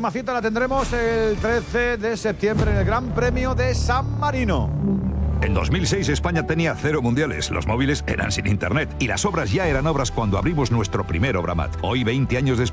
próxima cita la tendremos el 13 de septiembre en el Gran Premio de San Marino. En 2006 España tenía 0 mundiales, los móviles eran sin internet y las obras ya eran obras cuando abrimos nuestro primer Obramat. Hoy, 20 años después,